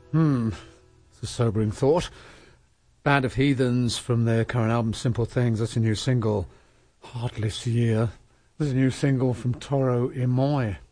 It's a sobering thought. Band of Heathens from their current album Simple Things. That's a new single. Heartless Year. There's a new single from Toro y Moi.